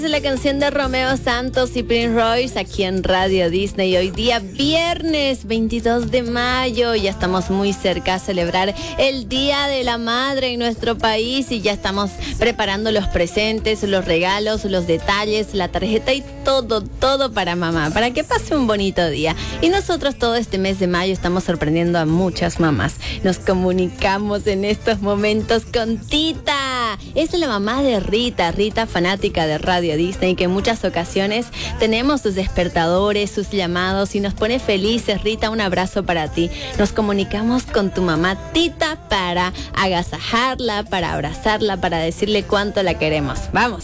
La canción de Romeo Santos y Prince Royce aquí en Radio Disney. Hoy día viernes 22 de mayo. Ya estamos muy cerca a celebrar el Día de la Madre en nuestro país y ya estamos preparando los presentes, los regalos, los detalles, la tarjeta y todo para mamá, para que pase un bonito día. Y nosotros todo este mes de mayo estamos sorprendiendo a muchas mamás. Nos comunicamos en estos momentos con Tita. Es la mamá de Rita, fanática de Radio Disney, que en muchas ocasiones tenemos sus despertadores, sus llamados y nos pone felices. Rita, un abrazo para ti. Nos comunicamos con tu mamá Tita para agasajarla, para abrazarla, para decirle cuánto la queremos. Vamos.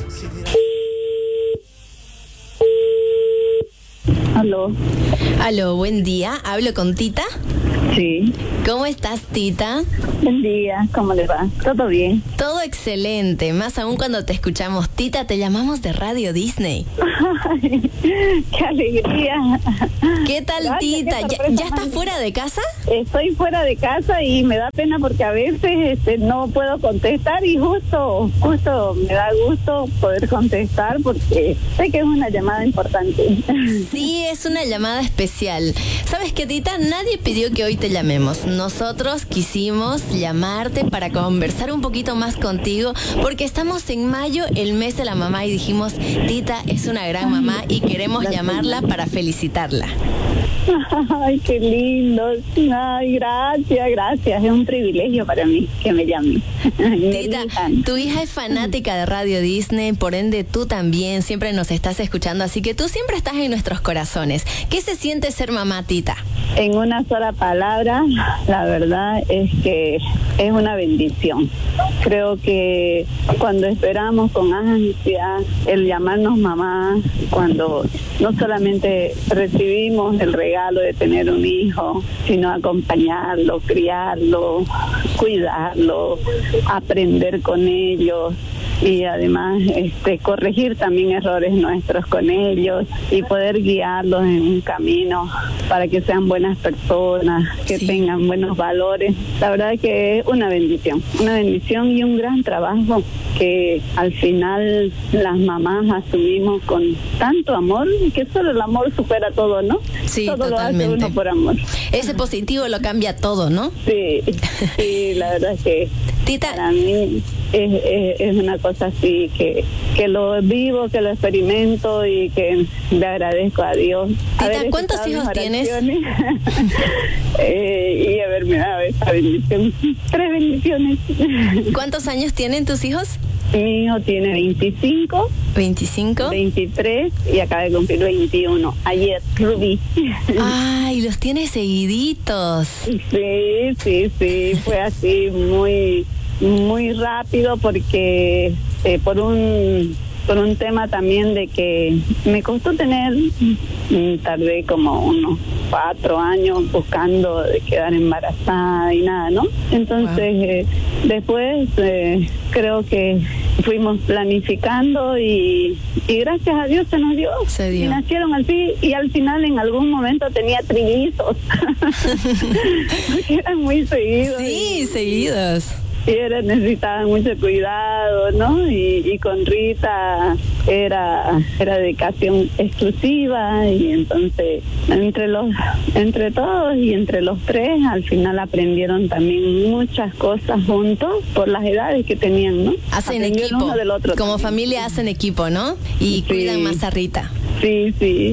Aló, buen día. ¿Hablo con Tita? Sí. ¿Cómo estás, Tita? Buen día, ¿cómo le va? ¿Todo bien? Todo excelente, más aún cuando te escuchamos. Tita, te llamamos de Radio Disney. Ay, ¡qué alegría! ¿Qué tal, gracias, Tita? ¿Ya estás fuera de casa? Estoy fuera de casa y me da pena porque a veces no puedo contestar y justo me da gusto poder contestar porque sé que es una llamada importante. Sí, es una llamada especial. ¿Sabes qué, Tita? Nadie pidió que hoy te llamemos. Nosotros quisimos llamarte para conversar un poquito más contigo porque estamos en mayo, el mes de la mamá, y dijimos, Tita es una gran mamá y queremos llamarla para felicitarla. Ay, qué lindo. Ay, gracias. Es un privilegio para mí que me llamen. Tita, tu hija es fanática de Radio Disney, por ende tú también siempre nos estás escuchando, así que tú siempre estás en nuestros corazones. ¿Qué se siente ser mamá, Tita? En una sola palabra, la verdad es que es una bendición. Creo que cuando esperamos con ansia el llamarnos mamá, cuando no solamente recibimos el regalo de tener un hijo, sino acompañarlo, criarlo, cuidarlo, aprender con ellos y además corregir también errores nuestros con ellos y poder guiarlos en un camino para que sean buenas personas, que tengan buenos valores. La verdad es que es una bendición y un gran trabajo que al final las mamás asumimos con tanto amor, que solo el amor supera todo, ¿no? Sí, todo totalmente. Lo hace uno por amor. Ese positivo lo cambia todo, ¿no? Sí, la verdad es que Tita, para mí es una cosa así que lo vivo, que lo experimento y que le agradezco a Dios. Tita, ¿cuántos hijos tienes? Y haberme dado esa bendición. 3 bendiciones. ¿Cuántos años tienen tus hijos? Mi hijo tiene 25. 23 y acaba de cumplir 21. Ayer, Rubí. Ay, los tiene seguiditos. Sí. Fue así muy rápido porque por un tema también de que me costó tardé como unos 4 años buscando de quedar embarazada y nada, ¿no? Entonces, después creo que fuimos planificando y gracias a Dios se dio. Y nacieron así y al final en algún momento tenía trillizos. Porque eran muy seguidos. Sí, seguidos. Y necesitaban mucho cuidado, ¿no? Y con Rita era dedicación exclusiva y entonces entre todos y entre los 3 al final aprendieron también muchas cosas juntos por las edades que tenían, ¿no? Hacen equipo, uno del otro como también. Familia hacen equipo, ¿no? Y cuidan más a Rita. Sí.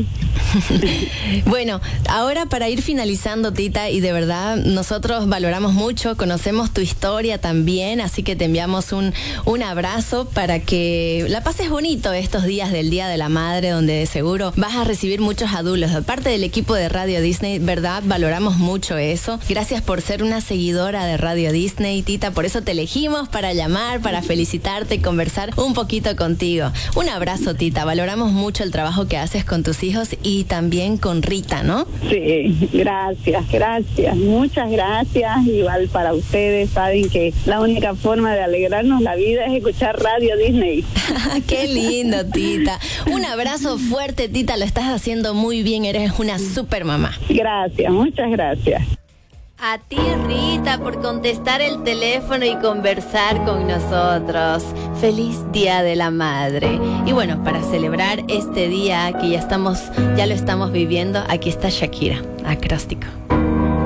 Bueno, ahora para ir finalizando, Tita, y de verdad nosotros valoramos mucho, conocemos tu historia también, así que te enviamos un abrazo para que la pases bonito estos días del Día de la Madre, donde de seguro vas a recibir muchos adultos. Aparte del equipo de Radio Disney, ¿verdad? Valoramos mucho eso. Gracias por ser una seguidora de Radio Disney, Tita, por eso te elegimos para llamar, para felicitarte y conversar un poquito contigo. Un abrazo, Tita, valoramos mucho el trabajo que haces con tus hijos y también con Rita, ¿no? Sí, gracias, muchas gracias. Igual para ustedes, saben que la única forma de alegrarnos la vida es escuchar Radio Disney. Qué lindo, Tita. Un abrazo fuerte, Tita, lo estás haciendo muy bien, eres una super mamá. Gracias, muchas gracias. A ti, Rita, por contestar el teléfono y conversar con nosotros. Feliz Día de la Madre. Y bueno, para celebrar este día que ya lo estamos viviendo, aquí está Shakira, acróstico.